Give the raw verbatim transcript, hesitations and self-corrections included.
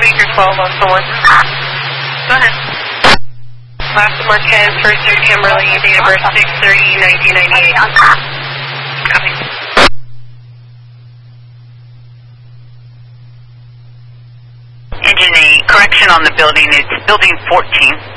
Baker twelve on someone. Go ahead. Last Marquez, first through Kimberly, date of birth six thirty, nineteen ninety-eight. Copy. Engine A, correction on the building. It's building fourteen.